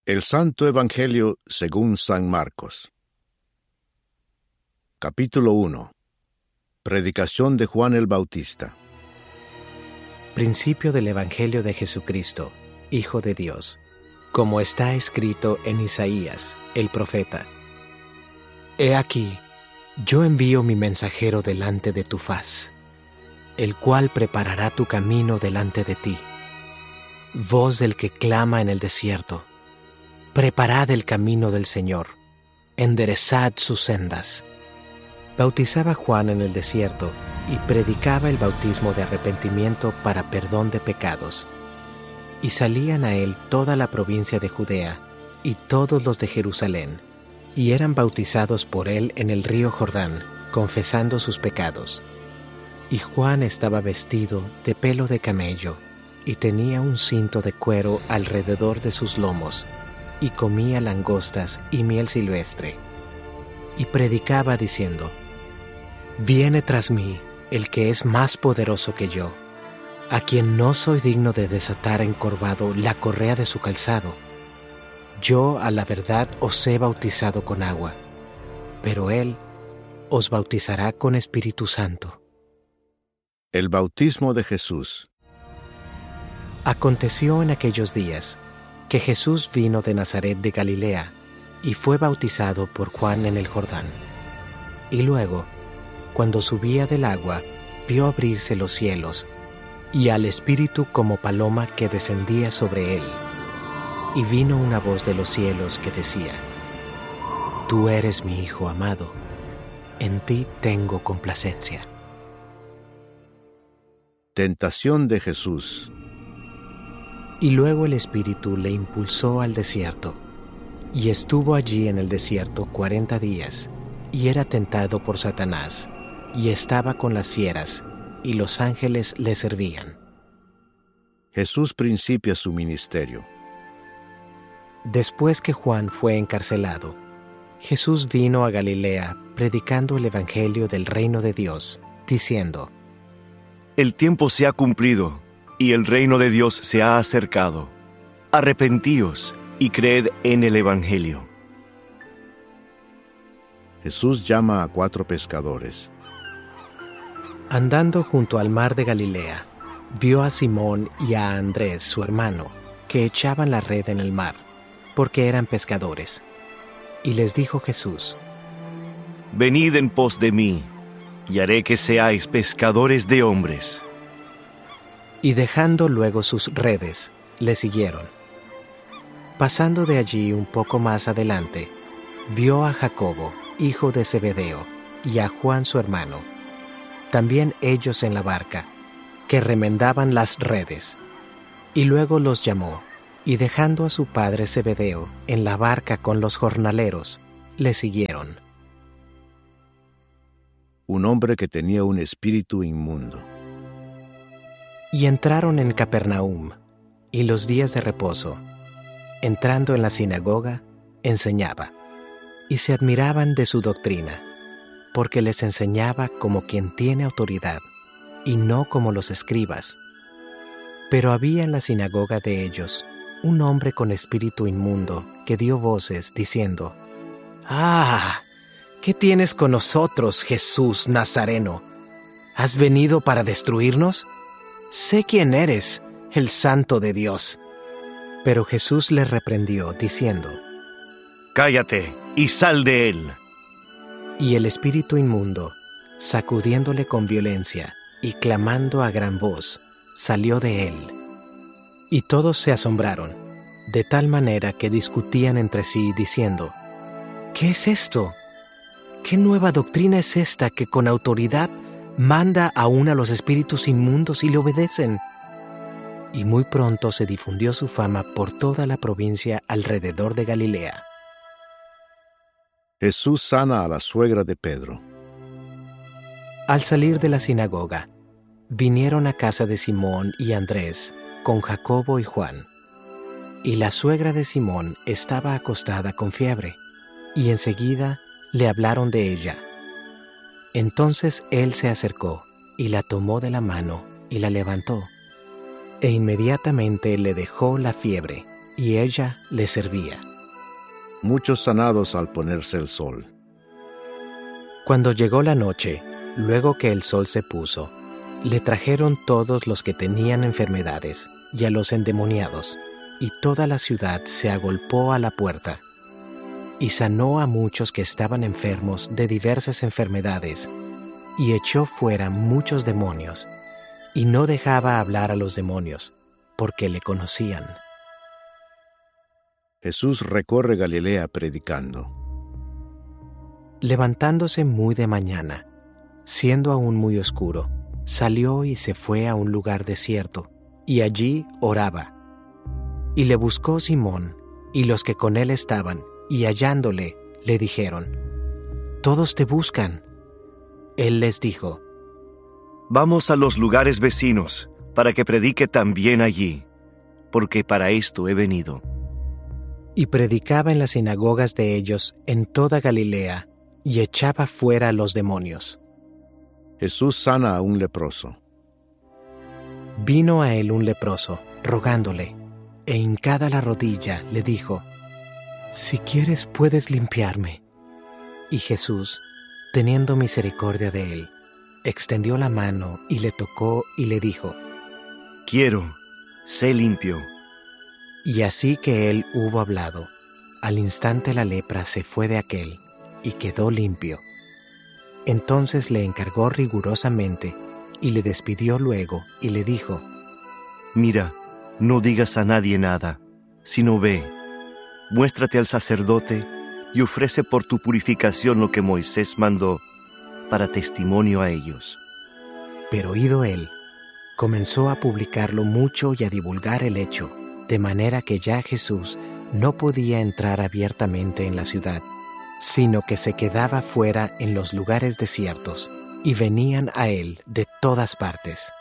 El Santo Evangelio según San Marcos. Capítulo 1. Predicación de Juan el Bautista. Principio del Evangelio de Jesucristo, Hijo de Dios, como está escrito en Isaías, el profeta. He aquí, yo envío mi mensajero delante de tu faz, el cual preparará tu camino delante de ti. Voz del que clama en el desierto, preparad el camino del Señor, enderezad sus sendas. Bautizaba Juan en el desierto y predicaba el bautismo de arrepentimiento para perdón de pecados. Y salían a él toda la provincia de Judea y todos los de Jerusalén, y eran bautizados por él en el río Jordán, confesando sus pecados. Y Juan estaba vestido de pelo de camello, y tenía un cinto de cuero alrededor de sus lomos, y comía langostas y miel silvestre. Y predicaba diciendo: Viene tras mí el que es más poderoso que yo, a quien no soy digno de desatar encorvado la correa de su calzado. Yo a la verdad os he bautizado con agua, pero él os bautizará con Espíritu Santo. El bautismo de Jesús. Aconteció en aquellos días que Jesús vino de Nazaret de Galilea y fue bautizado por Juan en el Jordán. Y luego, cuando subía del agua, vio abrirse los cielos y al Espíritu como paloma que descendía sobre él. Y vino una voz de los cielos que decía: Tú eres mi Hijo amado, en ti tengo complacencia. Tentación de Jesús. Y luego el Espíritu le impulsó al desierto, y estuvo allí en el desierto 40 días, y era tentado por Satanás, y estaba con las fieras, y los ángeles le servían. Jesús principia su ministerio. Después que Juan fue encarcelado, Jesús vino a Galilea predicando el Evangelio del reino de Dios, diciendo: El tiempo se ha cumplido, y el reino de Dios se ha acercado. Arrepentíos y creed en el Evangelio. Jesús llama a 4 pescadores. Andando junto al mar de Galilea, vio a Simón y a Andrés, su hermano, que echaban la red en el mar, porque eran pescadores. Y les dijo Jesús: Venid en pos de mí, y haré que seáis pescadores de hombres. Y dejando luego sus redes, le siguieron. Pasando de allí un poco más adelante, vio a Jacobo, hijo de Zebedeo, y a Juan su hermano, también ellos en la barca, que remendaban las redes. Y luego los llamó, y dejando a su padre Zebedeo en la barca con los jornaleros, le siguieron. Un hombre que tenía un espíritu inmundo. Y entraron en Capernaum, y los días de reposo, entrando en la sinagoga, enseñaba, y se admiraban de su doctrina, porque les enseñaba como quien tiene autoridad, y no como los escribas. Pero había en la sinagoga de ellos un hombre con espíritu inmundo que dio voces diciendo: ¡Ah! ¿Qué tienes con nosotros, Jesús Nazareno? ¿Has venido para destruirnos? Sé quién eres, el Santo de Dios. Pero Jesús le reprendió, diciendo: Cállate y sal de él. Y el espíritu inmundo, sacudiéndole con violencia y clamando a gran voz, salió de él. Y todos se asombraron, de tal manera que discutían entre sí, diciendo: ¿Qué es esto? ¿Qué nueva doctrina es esta que con autoridad manda aún a los espíritus inmundos y le obedecen? Y muy pronto se difundió su fama por toda la provincia alrededor de Galilea. Jesús sana a la suegra de Pedro. Al salir de la sinagoga, vinieron a casa de Simón y Andrés con Jacobo y Juan. Y la suegra de Simón estaba acostada con fiebre, y enseguida le hablaron de ella. Entonces él se acercó y la tomó de la mano y la levantó. E inmediatamente le dejó la fiebre, y ella le servía. Muchos sanados al ponerse el sol. Cuando llegó la noche, luego que el sol se puso, le trajeron todos los que tenían enfermedades y a los endemoniados, y toda la ciudad se agolpó a la puerta. Y sanó a muchos que estaban enfermos de diversas enfermedades, y echó fuera muchos demonios, y no dejaba hablar a los demonios, porque le conocían. Jesús recorre Galilea predicando. Levantándose muy de mañana, siendo aún muy oscuro, salió y se fue a un lugar desierto, y allí oraba. Y le buscó Simón, y los que con él estaban, y hallándole, le dijeron: «Todos te buscan». Él les dijo: Vamos a los lugares vecinos, para que predique también allí, porque para esto he venido. Y predicaba en las sinagogas de ellos en toda Galilea, y echaba fuera a los demonios. Jesús sana a un leproso. Vino a él un leproso, rogándole, e hincada la rodilla, le dijo: «Si quieres, puedes limpiarme». Y Jesús, teniendo misericordia de él, extendió la mano y le tocó y le dijo: Quiero, sé limpio. Y así que él hubo hablado, al instante la lepra se fue de aquél, y quedó limpio. Entonces le encargó rigurosamente, y le despidió luego, y le dijo: Mira, no digas a nadie nada, sino ve, muéstrate al sacerdote y ofrece por tu purificación lo que Moisés mandó, para testimonio a ellos. Pero oído él, comenzó a publicarlo mucho y a divulgar el hecho, de manera que ya Jesús no podía entrar abiertamente en la ciudad, sino que se quedaba fuera en los lugares desiertos, y venían a él de todas partes.